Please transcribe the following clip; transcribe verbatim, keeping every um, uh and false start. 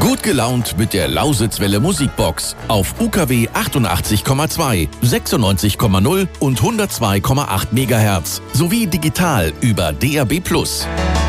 Gut gelaunt mit der Lausitzwelle Musikbox auf U K W achtundachtzig Komma zwei, sechsundneunzig Komma null und hundertzwei Komma acht Megahertz sowie digital über D A B plus.